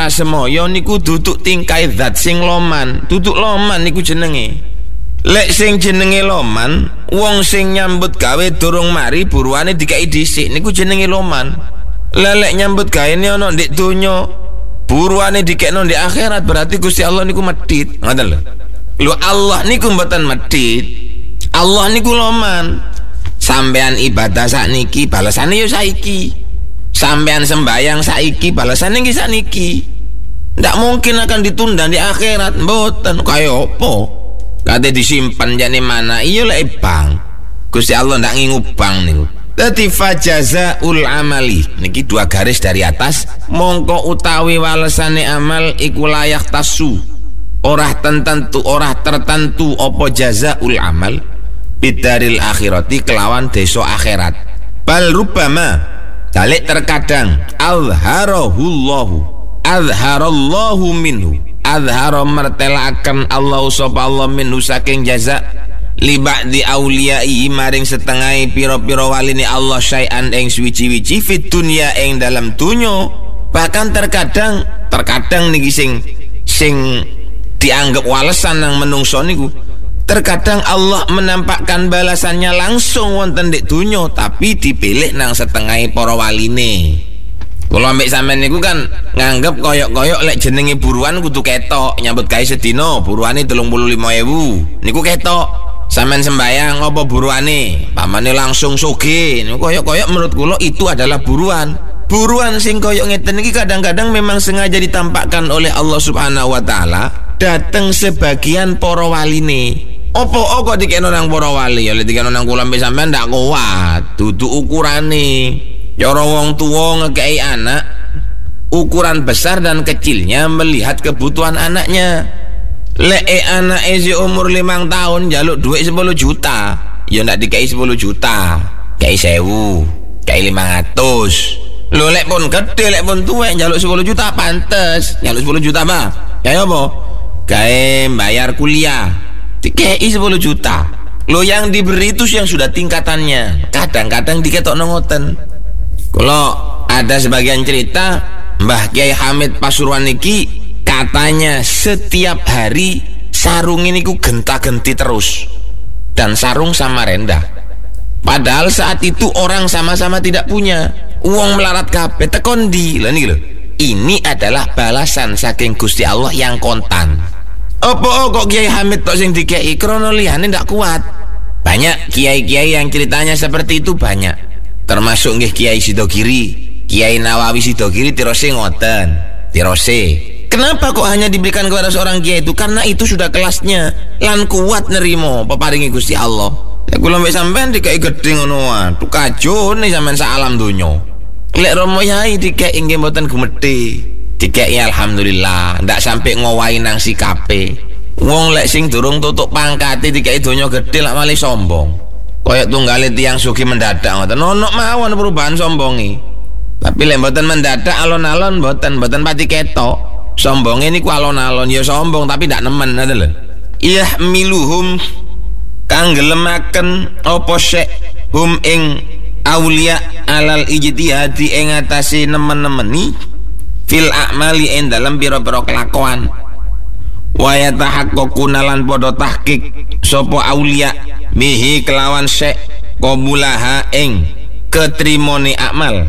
prasemoyo niku duduk tingkai zat sing loman. Duduk loman niku jenenge. Lek sing jenenge loman, wong sing nyambut gawe durung mari buruane dikai dhisik niku jenenge loman. Lek nyambut gaene ana ndek donya, buruane dikekno ndek akhirat, berarti Gusti Allah niku medhit. Ngoten lho. Lho Allah niku mboten medhit. Allah niku loman. Sampean ibadah sakniki balasane yo saiki. Sampean sembayang saiki balasane nggih sakniki. Ndak mungkin akan ditunda di akhirat, mboten. Kaya apa? Kate disimpen jane mana? Iya lek bang. Gusti Allah ndak ngubang niku. Dadi fajazaul amali. Niki dua garis dari atas. Mongko utawi walesane amal iku layak tasu. Ora tertentu apa jazaul amal bidaril akhirati kelawan desa akhirat. Bal rubbama dalik terkadang azharallahu minhu azhara martelakan Allah sapa Allah minhu saking jaza li ba'di auliyai maring setengah pira-pira waline Allah syai'an ing suwi-wiji fit dunya ing dalam dunyo. Bahkan terkadang niki sing dianggap walesan nang menungso niku, terkadang Allah menampakkan balasannya langsung wonten di dunya, tapi dipilih nang setengah para waline. Kula ambek sampean niku kan nganggep koyok-koyok lek jenenge buruan kudu ketok, nyambut gawe sedina buruane 35.000 niku ketok. Sampean sembayang apa buruane pamane langsung sugih niku koyok-koyok. Menurut kula itu adalah buruan sing koyok ngeten iki kadang-kadang memang sengaja ditampakkan oleh Allah Subhanahu wa taala dateng sebagian para waline. Apa kok dikene nang para wali? Ya lek dikene nang kula mbek sampean ndak kuat. Dudu ukurane. Cara wong tuwa ngekei anak ukuran besar dan kecilnya melihat kebutuhan anaknya. Lek anake si umur 5 tahun njaluk duit 10 juta, ya ndak dikei 10 juta. Kei 1000, kei 500. Lho lek pun gede, lek pun tuwek njaluk 10 juta pantes. Njaluk 10 juta mah. Kaya apa? Kayak bayar kuliah dikei 10 juta. Lo yang diberi itu yang sudah tingkatannya. Kadang-kadang diketok ngoten. Kalau ada sebagian cerita Mbah Kiai Hamid Pasuruan niki katanya setiap hari sarung ini ku genta-genti terus, dan sarung sama rendah. Padahal saat itu orang sama-sama tidak punya. Uang melarat kabeh tekon di lho niki lho. Ini adalah balasan saking Gusti Allah yang kontan. Apa kok Kiai Hamid tok sing dikei krono liyane ndak kuat? Banyak kiai-kiai yang ceritanya seperti itu banyak. Termasuk nggih Kiai Sidogiri, Kiai Nawawi Sidogiri tirose ngoten. Tirose. Kenapa kok hanya diberikan kepada seorang kiai itu? Karena itu sudah kelasnya lan kuat nerimo peparingi Gusti Allah. Lek kula mbek sampean dikei gedhe ngono wae, tukajone sampean sak alam donya. Lek romo yai dikei nggih mboten gumedhe. Dikei alhamdulillah, ndak sampai ngowahi nang sikape. Wong lek sing durung tutuk pangkate dikei donya gedhe lak malih sombong. Koyok tunggale tiyang sugih mendadak ngoten. Ono mawon perubahan sombongi. Tapi lek mboten mendadak alon-alon mboten pati ketok. Sombonge niku alon-alon ya sombong tapi ndak nemen ngoten lho. Miluhum kang gelemaken apa syek hum ing aulia alal ijtihadi ing atase nemen-nemeni fil a'mali ing dalam pira-pira kelakuan. Wa yatahaqqaquna lan padha tahqiq sapa aulia bihi kelawan syek qabulaha ing ketrimone amal.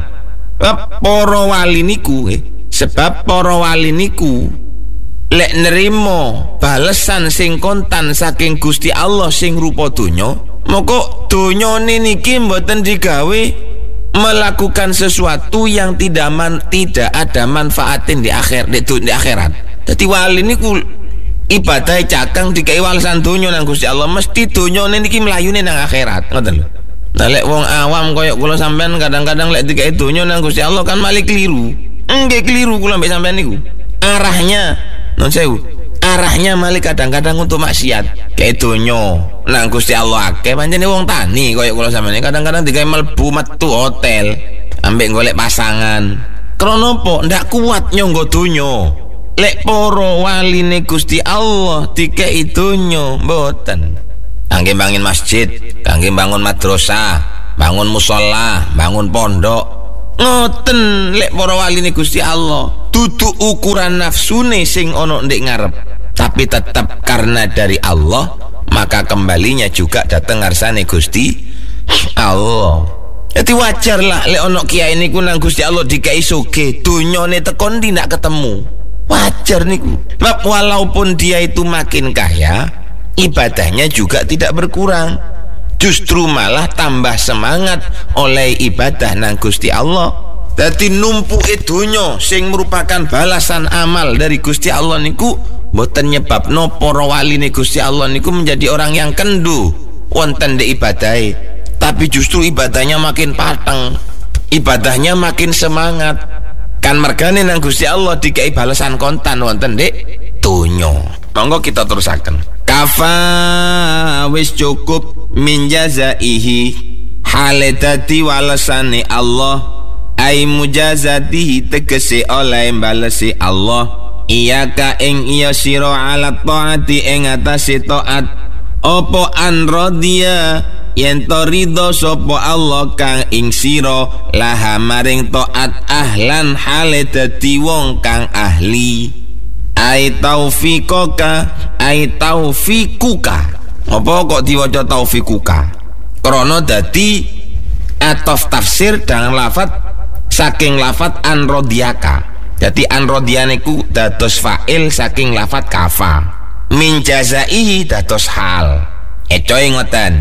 Para wali niku sebab para wali niku lek nerimo balesan sing kontan saking Gusti Allah sing rupa donya, moko donyane niki mboten digawe melakukan sesuatu yang tidak ada manfaatin di akhirat. Dadi wali niku ibadah cakang dikai walesan donya nang Gusti Allah, mesti donyane niki mlayune nang akhirat. Ngoten lho. Nah lek wong awam koyok kula sampean kadang-kadang lek dikai donya nang Gusti Allah kan malah keliru. Nggih keliru kula mbek sampean niku. Arahnya non sewu. Arahnya malah kadang-kadang untuk maksiat. Kayak donya nang Gusti Allah akeh pancene wong tani koyok kula sampean kadang-kadang dikai mlebu metu hotel ambek golek pasangan. Krana apa? Ndak kuat nyangga donya. Lek para waline Gusti Allah dikei donya mboten. Kangge bangun masjid, kangge bangun madrasah, bangun musala, bangun pondok. Ngoten lek para waline Gusti Allah, dudu ukuran nafsune sing ana ndek ngarep, tapi tetap karena dari Allah, maka kembalinya juga datang ngarsane Gusti Allah. Jadi wajar lah lek ana kiai niku nang Gusti Allah dikai sugih, donyane tekon ndi ndak ketemu. Wajar niku. Sebab walaupun dia itu makin kaya, ibadahnya juga tidak berkurang. Justru malah tambah semangat oleh ibadah nang Gusti Allah. Dadi numpuke donya sing merupakan balasan amal dari Gusti Allah niku mboten nyebabno para waline Gusti Allah niku menjadi orang yang kendu wonten ndek ibadahe, tapi justru ibadahnya makin pateng, ibadahnya makin semangat. Kan mergane nang Gusti Allah dikai balasan kontan wonten ndek donya. Monggo kita terusaken. Kafa wis cukup min jazaihi, hale dadi walesane Allah, ai mujazatihi tegese oleh balesi Allah, iyaka ing iya sira ala taati ing atase taat, opo an radhiya yen to ridho sapa Allah kang ing sira laha maring taat, ahlan hale dadi wong kang ahli. Ai taufiqaka, ai taufiquka. Apa kok diwaca taufiquka? Krana dadi atof tafsir dengan lafat saking lafat anrodiyaka. Jadi anrodiyane ku dados fa'il saking lafat kafa. Min jazaihi dados hal. Ecoe ngoten.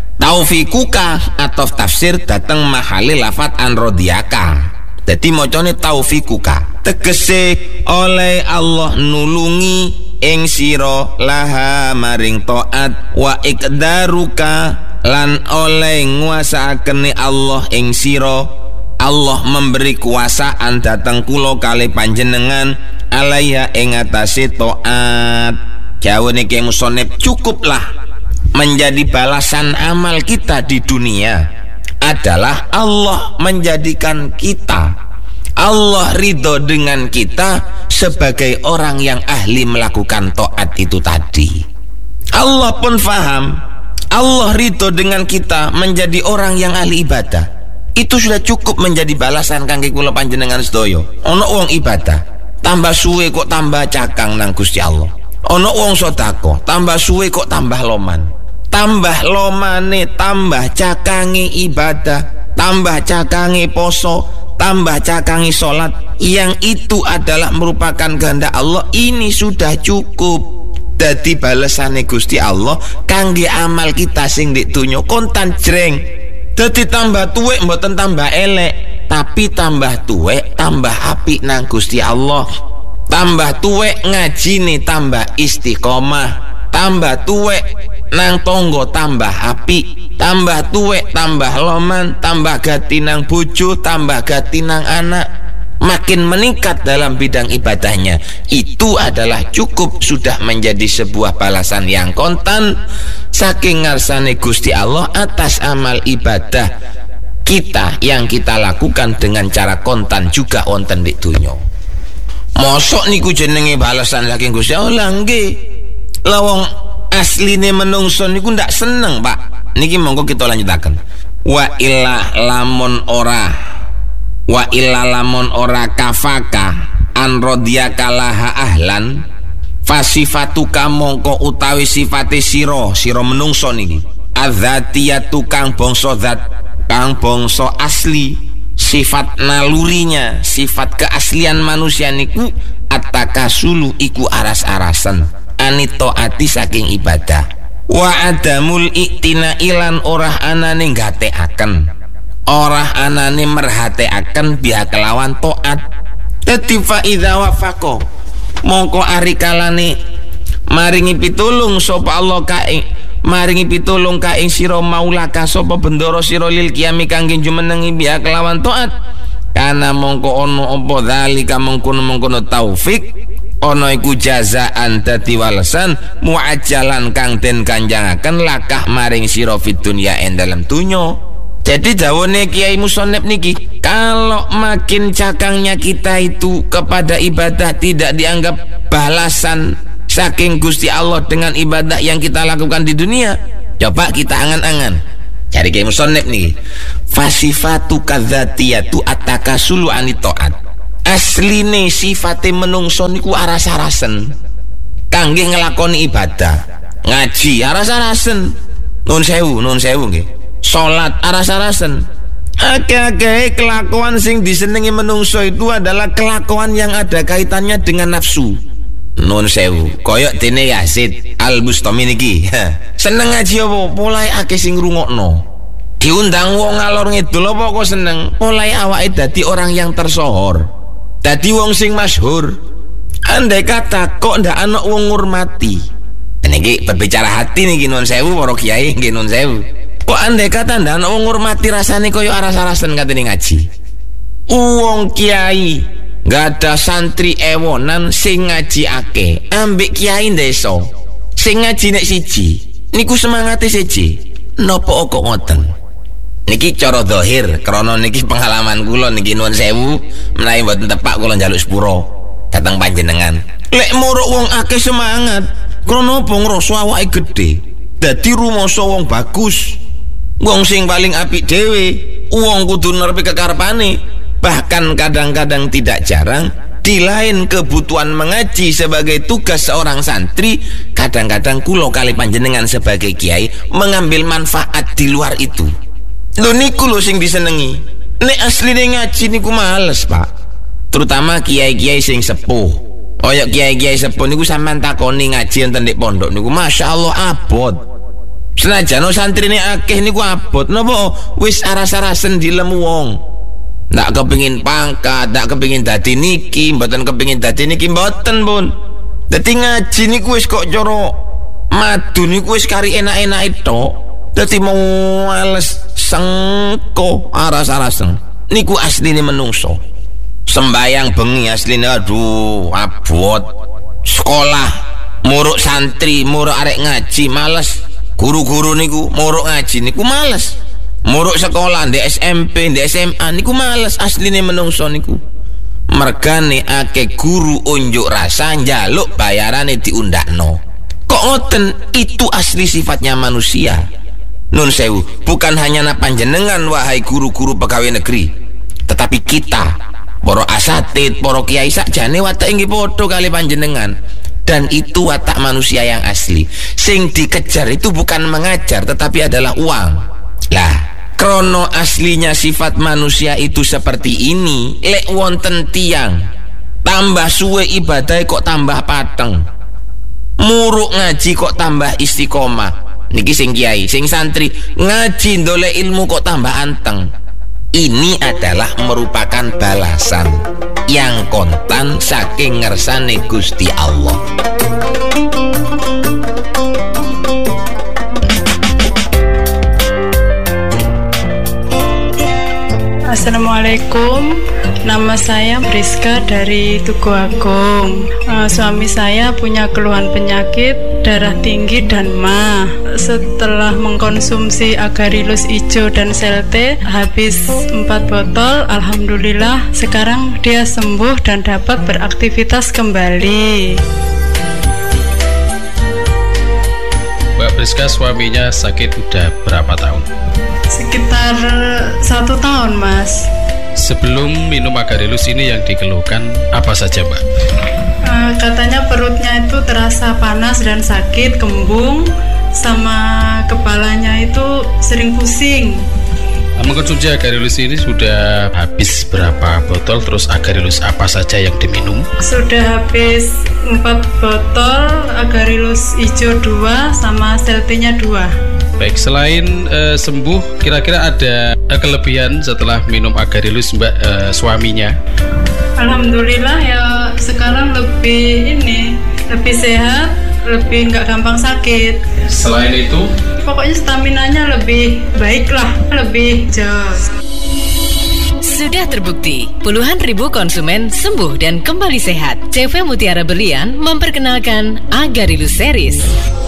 Taufiquka atof tafsir dateng mahali lafat anrodiyaka. Jadi macane taufiquka, tegese oleh Allah nulungi ing sira laha maring taat, wa iqdaruka lan oleh nguasaakene Allah ing sira, Allah memberi kuasaan datang kula kali panjenengan alaiha ing atase taat. Jawane ki musonep, cukuplah menjadi balasan amal kita di dunia adalah Allah menjadikan kita, Allah ridho dengan kita sebagai orang yang ahli melakukan taat itu tadi. Allah pun faham, Allah ridho dengan kita menjadi orang yang ahli ibadah. Itu sudah cukup menjadi balasan kangge kula panjenengan sedaya. Ana wong ibadah, tambah suwe kok tambah cakang nang Gusti Allah. Ana wong sedekah, tambah suwe kok tambah loman. Tambah lomane, tambah cakange ibadah, tambah cakange poso, tambah cakange sholat, yang itu adalah merupakan kehendak Allah. Ini sudah cukup dadi balesane Gusti Allah kangge amal kita sing dik donya kontan jreng. Dadi tambah tuwek mboten tambah elek, tapi tambah tuwek tambah apik nang Gusti Allah. Tambah tuwek ngajine tambah istiqomah, tambah tuwek nang tonggo tambah api, tambah tuwek tambah loman, tambah gati nang bojo, tambah gati nang anak, makin meningkat dalam bidang ibadahnya. Itu adalah cukup sudah menjadi sebuah balasan yang kontan saking ngarsane Gusti Allah atas amal ibadah kita yang kita lakukan dengan cara kontan juga wonten di dunya. Mosok niku jenenge balasan saking Gusti Allah nggih. Lawang asline menungso niku ndak seneng, Pak. Niki monggo kita lanjutaken. Wa illa lamun ora kafaka an radiyaka laha ahlan, fasifatuka mongko utawi sifate sira menungso niki adzatiyatu kang bangsa zat, kang bangsa asli, sifat nalurinya, sifat keaslian manusia niku at-takasulu iku aras-arasen anito ati saking ibadah, wa adamul iktina ilan orah anane gateaken, orah anane merhateaken biha kelawan taat. Dadi fa idza wafaqo mongko ari kalane maringi pitulung sapa Allah kae, maringi pitulung kae sira maulaka sapa bendoro sira lil kiami kangge jumenengi biha kelawan taat, kana mongko ono apa zalika mengkono taufik, ono iku jazaan dadi walesan muajjalan kang den kanjangaken lakah maring sira fid dunya ing dalem dunya. Jadi dawuhne Kiai Musonep niki, kalau makin cakangnya kita itu kepada ibadah tidak dianggap balasan saking Gusti Allah dengan ibadah yang kita lakukan di dunia, coba kita angan-angan. Cari kayak musonep nih. Fasifatu kadzatiyatu atakasulu anitoat. Asline sifate menungso niku aras-arasen kangge ngelakoni ibadah. Ngaji aras-arasen. Nun sewu nggih. Salat aras-arasen. Akeh-akeh kelakuan sing disenengi menungso itu adalah kelakuan yang ada kaitannya dengan nafsu. Nun sewu, koyok dene Yazid Al-Bustami niki. Seneng ngaji apa? Mulai akeh sing ngrungokno. Diundang wong ngalor ngidul apa kok seneng? Mulai awake dadi orang yang tersohor. Dadi wong sing masyhur. Andai kata kok ndak ana wong ngurmati. Niki berbicara hati niki nun sewu para kiai nggih nun sewu. Kok andai kata ndak ana wong ngurmati rasane koyo aras-arasen katene ngaji. Wong kiai gak ada santri ewonan sing ngaji akeh ambek kiai desa sing ngaji nek siji niku semangate siji napa kok ngoten niki cara zahir krana niki pengalaman kula niki nuwun sewu menawi mboten tepak kula njaluk sepuro dateng panjenengan lek muruk wong akeh semangat krana apa ngrasa awake gedhe dadi rumangsa wong bagus wong sing paling apik dhewe wong kudu nerepi kekarepane. Bahkan kadang-kadang tidak jarang di lain kebutuhan mengaji sebagai tugas seorang santri, kadang-kadang kulo kali panjenengan sebagai kiai mengambil manfaat di luar itu. Lho niku lho sing disenengi. Nek asline ngaji niku males, Pak. Terutama kiai-kiai sing sepuh. Kaya kiai-kiai sepuh niku sampean takoni ngaji enten ndek pondok niku masyaallah abot. Senajan santrine akeh niku abot napa wis aras-arasen dilem wong. Ndak kepingin pangkat, ndak kepingin dadi niki, mboten kepingin dadi niki mboten pun. Dadi ngaji niku wis kok cara madu niku wis kari enak-enak tok. Dadi mau males sengko aras-arasen. Niku asline menungso. Sembayang bengi asline aduh abot. Sekolah muruk santri, muruk arek ngaji males. Guru-guru niku muruk ngaji niku males. Muruk sekolah di SMP, di SMA niku males asline menungso niku. Mergane akeh guru unjuk rasa njaluk bayarane diundakno. Kok ngoten? Itu asli sifatnya manusia. Nun sewu, bukan hanya panjenengan wahai guru-guru pegawai negeri, tetapi kita, para asatid, para kiai sakjane watak nggih padha kali panjenengan. Dan itu watak manusia yang asli. Sing dikejar itu bukan mengajar tetapi adalah uang. Lah, krono aslinya sifat manusia itu seperti ini. Lek wonten tiang tambah suwe ibadah kok tambah pateng, muruk ngaji kok tambah istiqomah. Niki sing kiai, sing santri ngaji ndolek ilmu kok tambah anteng. Ini adalah merupakan balasan yang kontan saking ngersane Gusti Allah. Assalamualaikum, nama saya Priska dari Tugu Agung. Suami saya punya keluhan penyakit darah tinggi dan MA. Setelah mengkonsumsi Agarylus hijau dan Selte habis 4 botol, alhamdulillah sekarang dia sembuh dan dapat beraktivitas kembali. Mbak Priska, suaminya sakit udah berapa tahun? Sekitar 1 tahun, Mas. Sebelum minum Agarylus ini yang dikeluhkan apa saja, Mbak? Katanya perutnya itu terasa panas dan sakit, kembung, sama kepalanya itu sering pusing. Mengkonsumsi Agarylus ini sudah habis berapa botol? Terus Agarylus apa saja yang diminum? Sudah habis 4 botol Agarylus hijau 2 sama Seltenya 2. Baik, selain sembuh, kira-kira ada kelebihan setelah minum Agarylus, Mbak, suaminya? Alhamdulillah ya, sekarang lebih sehat, lebih nggak gampang sakit. Selain itu? Pokoknya staminanya lebih baik lah, lebih jos. Sudah terbukti, puluhan ribu konsumen sembuh dan kembali sehat. CV Mutiara Berlian memperkenalkan Agarylus Series.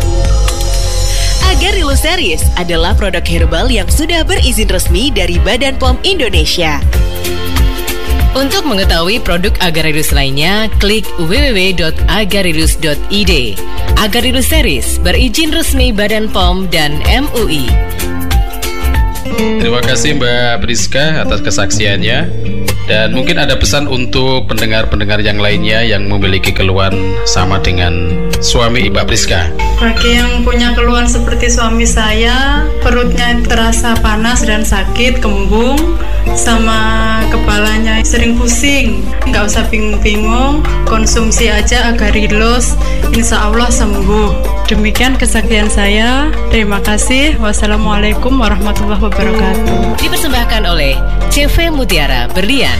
Agarylus Series adalah produk herbal yang sudah berizin resmi dari Badan POM Indonesia. Untuk mengetahui produk Agarylus lainnya, klik www.agarylus.id. Agarylus Series berizin resmi Badan POM dan MUI. Terima kasih Mbak Priska atas kesaksiannya. Dan mungkin ada pesan untuk pendengar-pendengar yang lainnya yang memiliki keluhan sama dengan suami Mbak Priska. Bagi yang punya keluhan seperti suami saya, perutnya terasa panas dan sakit, kembung, sama kepalanya sering pusing. Nggak usah bingung-bingung, konsumsi aja Agarilus, insya Allah sembuh. Demikian kesaksian saya. Terima kasih. Wassalamualaikum warahmatullahi wabarakatuh. Dipersembahkan oleh CV Mutiara Berlian.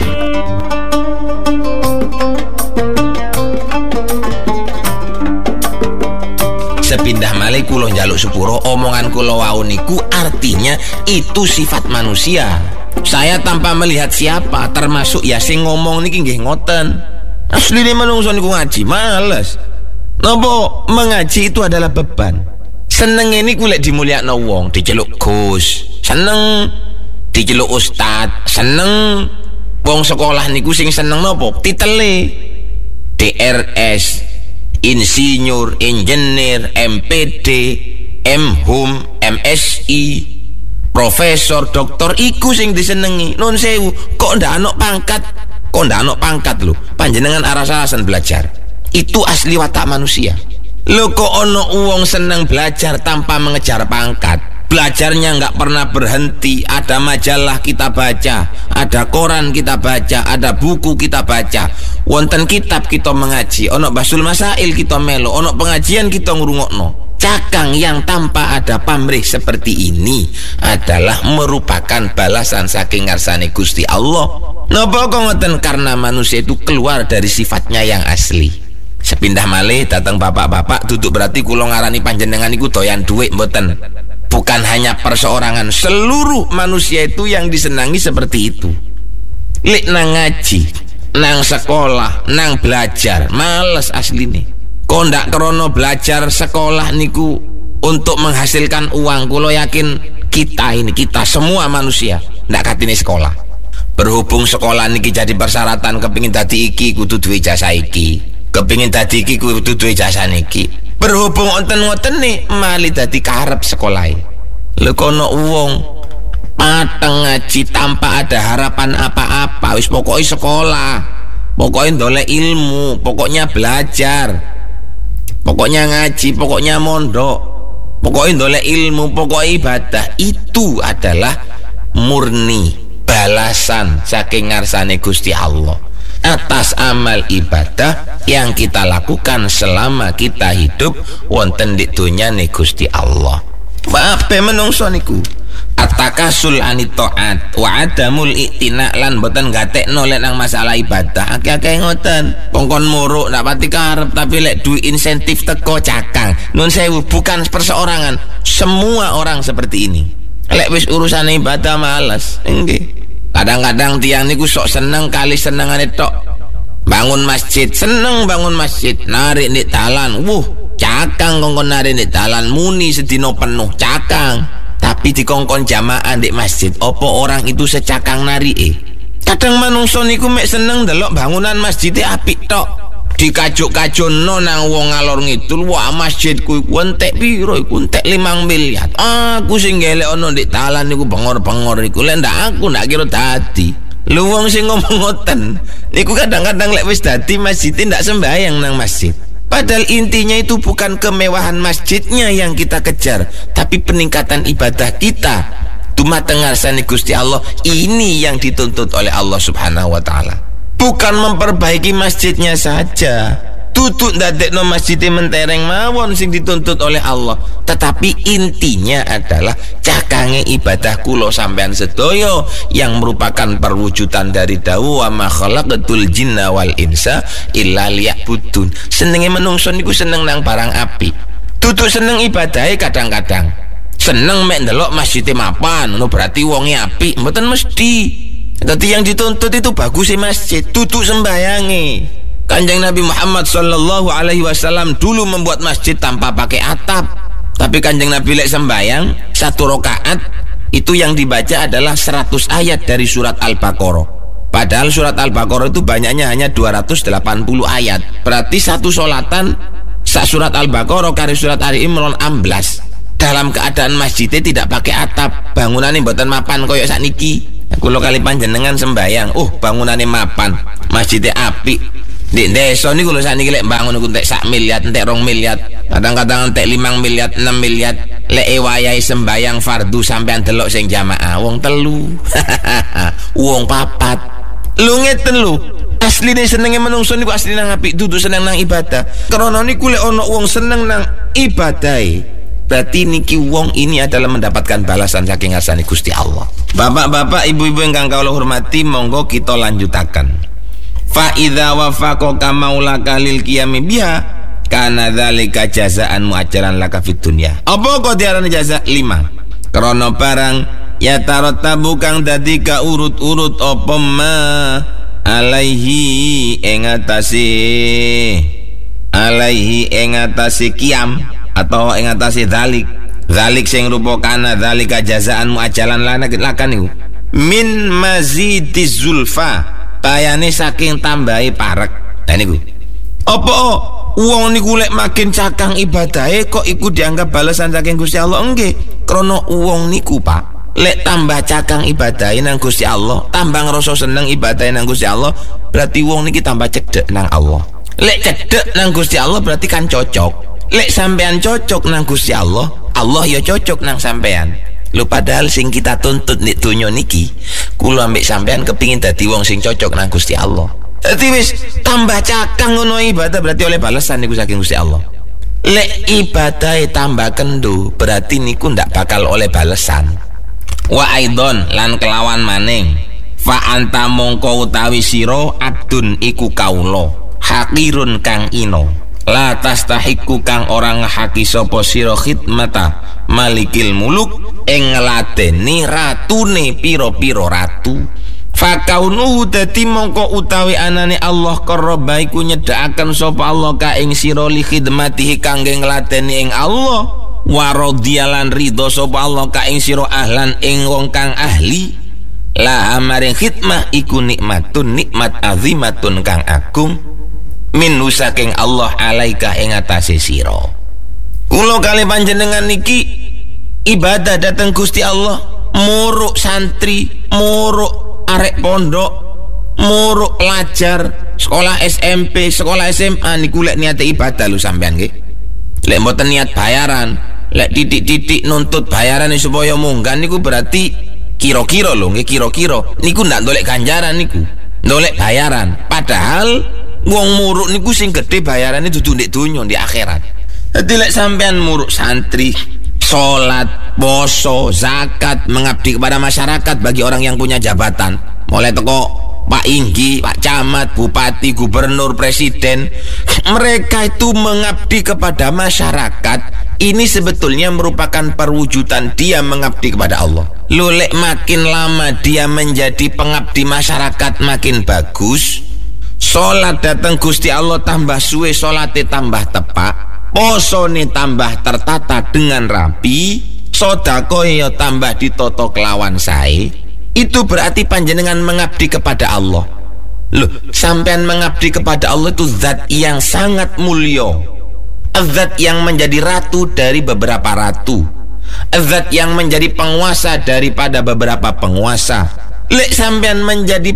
Sepindah malih kula njaluk sepuro omongan kula wau niku artinya itu sifat manusia. Saya tanpa melihat siapa, termasuk ya sing ngomong niki nggih ngoten. Asline manungsa niku ngaji males. Napa mengaji itu adalah beban. Seneng ini kulek dimulyakno wong, diceluk Gus, seneng diceluk Ustad, seneng wong sekolah niku sing seneng napa? Titele DRS, insinyur, engineer, MPD, MHum, MSI, profesor, doktor iku sing disenengi. Nun sewu, kok ndak ana pangkat? Kok ndak ana pangkat lho? Panjenengan aras-arasan belajar. Itu asli watak manusia. Lho kok ono wong seneng belajar tanpa mengejar pangkat. Belajarnya nggak pernah berhenti. Ada majalah kita baca, ada koran kita baca, ada buku kita baca. Wonten kitab kita mengaji, ono basul masail kita melo, ono pengajian kita ngurungokno. Cakang yang tanpa ada pamrih seperti ini adalah merupakan balasan saking ngarsane Gusti Allah. Napa kok ngoten? Karena manusia itu keluar dari sifatnya yang asli. Sepindah malih datang bapak-bapak duduk berarti kula ngarani panjenengan iku doyan duit mboten. Bukan hanya perseorangan, seluruh manusia itu yang disenangi seperti itu. Lek nang ngaji, nang sekolah, nang belajar, males asline. Kok ndak krono belajar sekolah niku untuk menghasilkan uang. Kula yakin kita semua manusia ndak katine sekolah. Berhubung sekolah niki jadi persyaratan, kepingin dadi iki kudu duwe ijazah iki. Kepingin dadi iki kudu duwe ijazah niki. Berhubung wonten-wonten nih mali dadi karep sekolahe. Lho kono wong pateng ngaji tanpa ada harapan apa-apa, wis pokoke sekolah, pokoknya ndolek ilmu, pokoknya belajar, pokoknya ngaji, pokoknya mondok, pokoknya ndolek ilmu, pokoknya ibadah. Itu adalah murni balasan saking ngarsane Gusti Allah atas amal ibadah yang kita lakukan selama kita hidup wonten di dunya nih Gusti Allah. Apa menungso niku? Atakasul anit taat wa adamul i'tina lan boten gatekno lek nang masalah ibadah. Akeh-akeh ngoten. Kongkon muruk ndak pati karep tapi lek duwe insentif teko cakang. Nun sewu, bukan perseorangan, semua orang seperti ini. Lek wis urusan ibadah males. Nggih. Kadang-kadang tiang niku sok seneng kali senengane tok. Bangun masjid, seneng bangun masjid, narik di talan. Cakang kongkon narik di talan muni sedino penuh cakang. Tapi di kongkon jamaah di masjid, opo orang itu secakang narik. Kadang manungso niku mek seneng delok bangunan masjidnya apik tok. Dikajuk-kajono nang wong ngalor ngidul, wah masjidku iku entek piro iku, entek 5 miliar. Aku sing gelek ono ndek talan niku bengor-bengor iku, lek ndak aku ndak kira dadi. Lu wong sing ngomong ngoten niku kadang-kadang lek wis dadi masjid ndak sembahyang nang masjid. Padahal intinya itu bukan kemewahan masjidnya yang kita kejar, tapi peningkatan ibadah kita dumateng ngarsane Gusti Allah. Ini yang dituntut oleh Allah Subhanahu wa taala. Bukan memperbaiki masjidnya saja, tutut ndadekno masjidnya mentereng mawon sing dituntut oleh Allah. Tetapi intinya adalah cakange ibadah kula sampean sedoyo yang merupakan perwujudan dari dawuh wa ma khalaqatul jinna wal insa illa liya'budun. Senenge menungso niku seneng nang barang apik. Tutut seneng ibadahe kadang-kadang. Seneng mek ndelok masjidnya mapan, ngono berarti wonge apik, mboten mesti. Tapi yang dituntut itu bagus masjid, tutup sembayangi. Kanjeng Nabi Muhammad sallallahu alaihi wasallam dulu membuat masjid tanpa pakai atap. Tapi Kanjeng Nabi lek sembayang 1 rakaat itu yang dibaca adalah 100 ayat dari surat Al-Baqarah. Padahal surat Al-Baqarah itu banyaknya hanya 280 ayat. Berarti satu solatan sak surat Al-Baqarah kari surat Ali Imran 16. dalam keadaan masjidnya tidak pakai atap, bangunannya mboten mapan koyo sakniki. Kula kali panjenengan sembayang, bangunannya mapan, masjidnya apik. Di desa niku lho sakniki lek bangun niku entek 1 miliar, entek 2 miliar, kadang-kadang entek 5 miliar, 6 miliar. Lek wayahe sembayang fardu sampean delok sing jamaah wong 3. Wong 4. Lu ngeten lho. Asline senenge menungso niku asline nang apik, dudu seneng nang ibadah. Karena niku lek ana wong seneng nang ibadahe, berarti niki wong ini adalah mendapatkan balasan saking ngasani Gusti Allah. Bapak-bapak, ibu-ibu ingkang kawula hormati, monggo kita lanjutaken. Fa idza wafaqaka maulaka lil qiyami biha kana dzalika jazaan mu'ajjalan laka fid dunya. Apa kok diarani jaza? 5. Krana barang ya tarattabu kang dadi ka urut-urut apa ma alaihi ing atase qiyam atau ing atase dzalik sing rupa kana dzalika jazaan mu'ajjalan laka niku min mazidiz zulfa, bayane saking tambahi parek. Nah niku apa wong niku lek makin cakang ibadahe kok iku dianggap balasan saking Gusti Allah? Nggih, krana wong niku Pak, lek tambah cakang ibadahe nang Gusti Allah, tambah ngrasa seneng ibadahe nang Gusti Allah, berarti wong niki tambah cedhek nang Allah. Lek cedhek nang Gusti Allah berarti kan cocok. Lek sampean cocok nang Gusti Allah, Allah ya cocok nang sampean. Lho padahal sing kita tuntut nek donya niki, kula ambek sampean kepingin dadi wong sing cocok nang Gusti Allah. Dadi wis tambah cakang ngono ibadah berarti oleh balasan niku saking Gusti Allah. Lek ibadahe tambah kendo berarti niku ndak bakal oleh balasan. Wa aidon lan kelawan maning fa anta mongko utawi sira abdun iku kawula hakirun kang ino la tastahiku kang orang haki sapa sira khidmata malikil muluk ing ngladeni ratune pira-pira ratu. Fakaunuhu dadi mongko utawi anane Allah qarraba iku nyedhakaken sapa Allah ka ing sira li khidmatihi kangge ngladeni ing Allah, wa radhiyalan ridho sapa Allah ka ing sira ahlan ing wong kang ahli la amaring khidmah iku nikmat azimatun kang agung minhu saking Allah alaika ing atase sira. Kula kali panjenengan niki ibadah dateng Gusti Allah, muruk santri, muruk arek pondok, muruk pelajar sekolah SMP, sekolah SMA niku lek niate ibadah lho sampean nggih. Lek mboten niat bayaran, lek titik-titik nuntut bayaran supaya munggah niku berarti kira-kira lho nggih, kira-kira niku ndak ndolek ganjaran niku, ndolek bayaran. Padahal wong muruk niku sing gede bayarane dudu ndek donya, di akhirat. Dadi lek sampean muruk santri, sholat, poso, zakat, mengabdi kepada masyarakat bagi orang yang punya jabatan, mulai teko Pak Inggi, Pak Camat, Bupati, Gubernur, Presiden, mereka itu mengabdi kepada masyarakat. Ini sebetulnya merupakan perwujudan dia mengabdi kepada Allah. Lulek makin lama dia menjadi pengabdi masyarakat makin bagus. Sholat datang Gusti Allah tambah suwe, sholatnya tambah tepak, poso nih tambah tertata dengan rapi, sodako ya tambah ditoto kelawan sae. Itu berarti panjenengan mengabdi kepada Allah. Loh, sampean mengabdi kepada Allah itu zat yang sangat mulia, zat yang menjadi ratu dari beberapa ratu, zat yang menjadi penguasa daripada beberapa penguasa. Lek sampean menjadi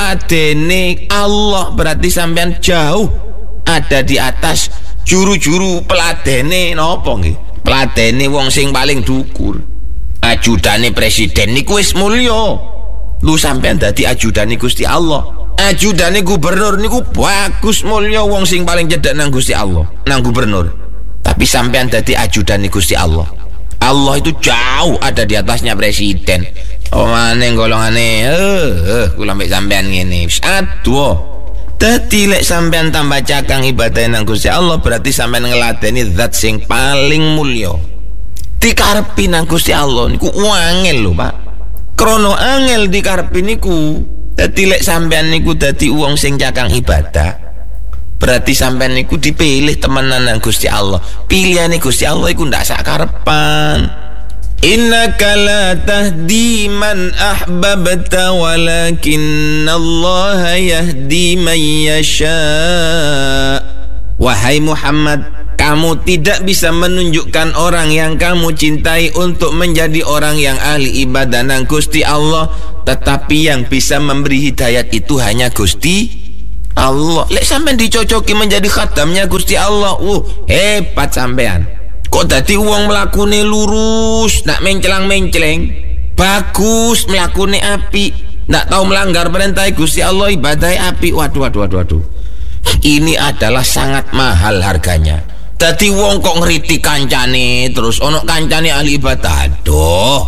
peladene Allah berarti sampean jauh ada di atas juru-juru peladene nopo nggih? Peladene wong sing paling dhukur. Ajudane presiden niku wis mulya. Lu sampean dadi ajudane Gusti Allah. Ajudane gubernur niku bagus mulya, wong sing paling cedhak nang Gusti Allah, nang gubernur. Tapi sampean dadi ajudane Gusti Allah. Allah itu jauh ada di atasnya presiden. Oh maneh golongane kula mbek sampean ngene. Aduh. Dadi lek sampean tambah cakang ibadah nang Gusti Allah berarti sampean ngladeni zat sing paling mulya. Dikarepi nang Gusti Allah niku angel lho, Pak. Krono angel dikarepi niku. Dadi lek sampean niku dadi wong sing cakang ibadah, berarti sampean niku dipilih temenan nang Gusti Allah. Pilihane Gusti Allah iku ndak sak karepan. Innaka la tahdi man ahbabta walakinallaha yahdi man yasha. Wahai Muhammad, Kamu tidak bisa menunjukkan orang yang kamu cintai untuk menjadi orang yang ahli ibadah nang Gusti Allah, tetapi yang bisa memberi hidayat itu hanya Gusti Allah. Lek sampean dicocoki menjadi khadamnya Gusti Allah, hebat sampean. Kok dadi wong mlakune lurus, nak mencelang-menceleng, bagus mlakune apik, ndak tahu melanggar perintah Gusti Allah, ibadah apik. Waduh. Ini adalah sangat mahal harganya. Dadi wong kok ngeriti kancane, terus ono kancane ahli ibadah. Aduh,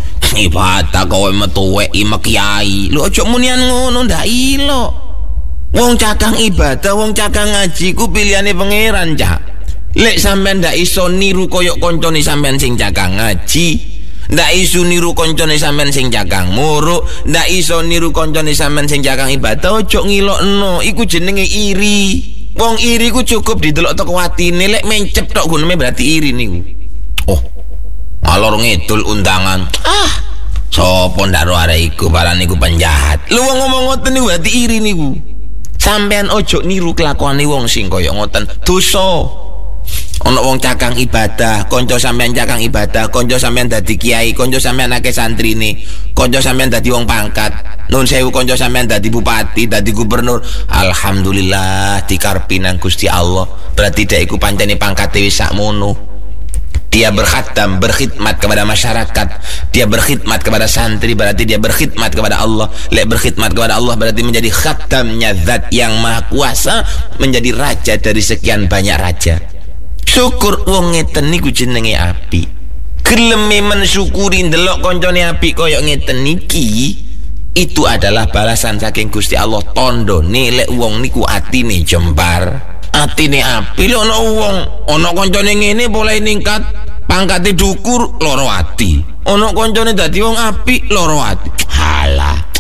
ibadah kowe metu weki mekiai. Lho aja munian ngono, ndak ilo. Wong cakang ibadah, wong cakang ngaji ku pilihane pangeran, Cak. Lek sampean ndak iso niru koyok koncone sampean sing cakang ngaji, ndak iso niru koncone sampean sing cakang muruk, ndak iso niru koncone sampean sing cakang ibadah, ojo ngilokno, iku jenenge iri. Wong iri ku cukup didelok teko atine, lek mencep tok guneme berarti iri niku. Oh, ngalor ngidul undangan. Sopo ndaro arek iku barang niku penjahat. Lu wong ngomong ngoten niku berarti iri niku. Sampean ojo niru kelakuane wong sing kaya ngoten. Dosa. Ono wong cakang ibadah, konco sampean cakang ibadah, konco sampean dadi kiai, konco sampean akeh santrine, konco sampean dadi wong pangkat, nun sewu konco sampean dadi bupati, dadi gubernur. Alhamdulillah dikarpi nang Gusti Allah. Berarti dia iku pancene pangkate wis sakmono. Dia berkhatam, berkhidmat kepada masyarakat, dia berkhidmat kepada santri, berarti dia berkhidmat kepada Allah. Lek berkhidmat kepada Allah berarti menjadi khatamnya Zat yang Maha Kuasa, menjadi raja dari sekian banyak raja. Syukur wong ngeten niku jenenge api. Geleme mensyukuri ndelok koncone api koyo ngeten niki, itu adalah balasan saking Gusti Allah. Tondone lek wong niku atine jembar, atine api. Lek ono wong ono koncone ngene boleh ningkat, pangkate dukur, loro ati. Ono koncone dadi wong api, loro ati. Halah.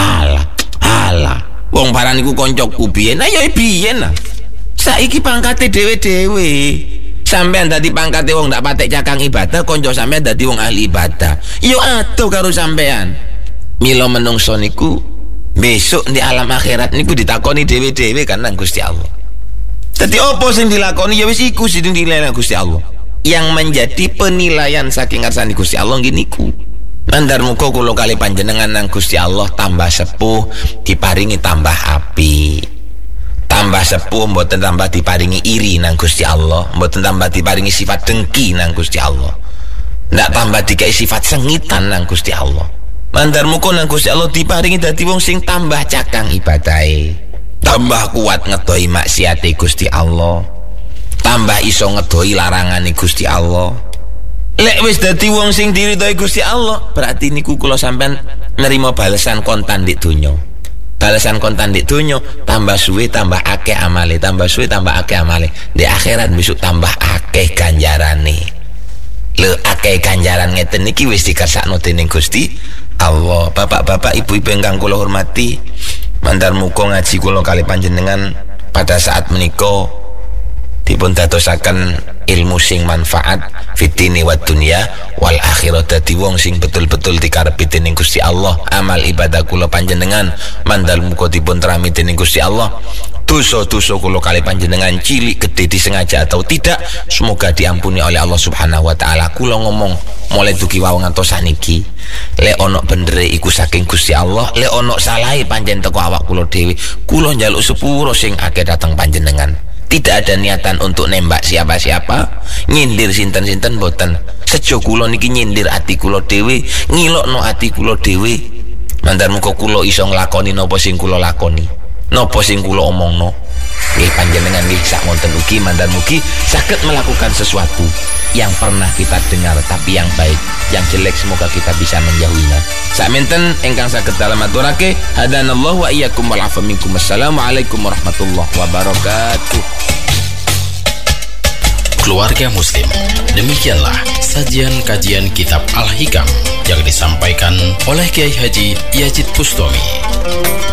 Wong barang niku koncoku biyen, ayo biyen lah. Saiki pangkate dhewe-dhewe. Sampean dadi pangkate wong ndak patek cakang ibadah, konco sampean dadi wong ahli ibadah. Yo atuh karo sampean. Mila menungso niku besok di alam akhirat niku ditakoni dhewe-dhewe kan nang Gusti Allah. Dadi apa sing dilakoni ya wis iku sing dinilai Gusti Allah. Yang menjadi penilaian saking ngarsane Gusti Allah nggih niku. Mandar muga kula kali panjenengan nang Gusti Allah tambah sepuh, diparingi tambah api. Tambah sepuh mboten tambah diparingi iri nang Gusti Allah, mboten tambah diparingi sifat dengki nang Gusti Allah, ndak tambah dikai sifat sengitan nang Gusti Allah. Mandar muga nang Gusti Allah diparingi dadi wong sing tambah cakang ibadahe, tambah kuat ngedoi maksiate Gusti Allah, tambah iso ngedoi larangane Gusti Allah. Lek wis dadi wong sing diridhoi Gusti Allah, berarti niku kula sampean nerima balasan kontan di donya. Balasan kontan di dunia, tambah suwe tambah akeh amale, tambah suwe tambah akeh amale. Di akhirat besok tambah akeh ganjarane. Le akeh ganjaran ngeten niki wis dikersakno dening Gusti Allah. Bapak-bapak, ibu-ibu ingkang kula hormati, mandar muga ngaji kula kali panjenengan pada saat menika dipun dadosaken ilmu sing manfaat fitini wa dunya wal akhirat, dadi wong sing betul-betul dikarepi dening Gusti Allah. Amal ibadah kula panjenengan mandal muga dipun terami dening Gusti Allah. Dosa-dosa kula kali panjenengan cilik gede disengaja atau tidak, semoga diampuni oleh Allah Subhanahu wa taala. Kula ngomong mulai dugi wau ngantos saniki, lek ono bendere iku saking Gusti Allah, lek ono salahe pancen teko awak kula dhewe. Kula njaluk sepuro sing akeh dateng panjenengan. Tidak ada niatan untuk nembak siapa-siapa, nyindir sinten-sinten boten. Sejo kula niki nyindir ati kula dhewe, ngilokno ati kula dhewe. Mandar muga kula iso nglakoni napa sing kula lakoni, napa sing kula omongno. Nggih panjenengan nggih sak wonten ugi mandar mugi saged melakukan sesuatu yang pernah kita dengar tapi yang baik, yang jelek semoga kita bisa menjauhinya. Sakmenten ingkang saged dalem aturake, hadanallahu wa iyyakum wal afa minkum. Assalamualaikum warahmatullahi wabarakatuh. Keluarga Muslim, demikianlah sajian kajian kitab Al-Hikam yang disampaikan oleh Kiai Haji Yazid Bustami.